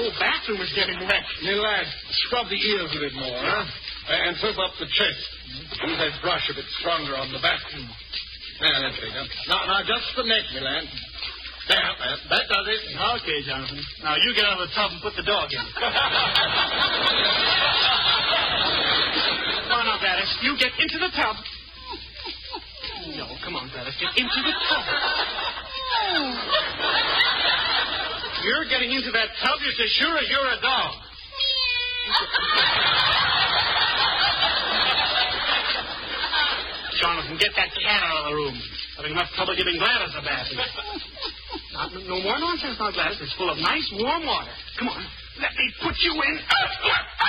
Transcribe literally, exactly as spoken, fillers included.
whole bathroom is getting wet. Me lad, scrub the ears a bit more, huh? And flip up the chest. Use that brush a bit stronger on the back. There, that's it. Now, now, just the neck, me lad. There, that, that does it. Okay, Jonathan. Now, you get out of the tub and put the dog in. Come on now, Gladys. You get into the tub. No, come on, Gladys. Get into the tub. You're getting into that tub just as sure as you're a dog. Jonathan, get that cat out of the room. Having enough trouble giving Gladys a bath. Not, no more nonsense now, Gladys. It's full of nice, warm water. Come on. Let me put you in.